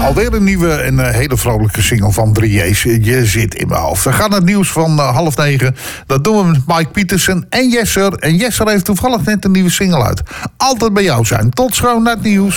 Alweer een nieuwe en hele vrolijke single van 3J's. Je zit in mijn hoofd. We gaan het nieuws van 8:30. Dat doen we met Mike Pietersen en Jesser. En Jesser heeft toevallig net een nieuwe single uit. Altijd bij jou zijn. Tot zo naar het nieuws.